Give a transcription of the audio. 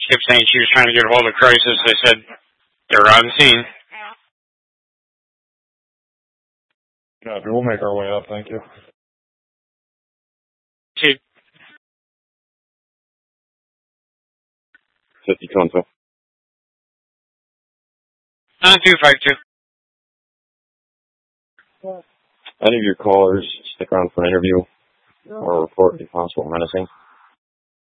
kept saying she was trying to get a hold of Crisis. They said they're on the scene. Copy. We'll make our way up. Thank you. Chief. 50 Tonto. 252. Any of your callers stick around for an interview or report if possible menacing.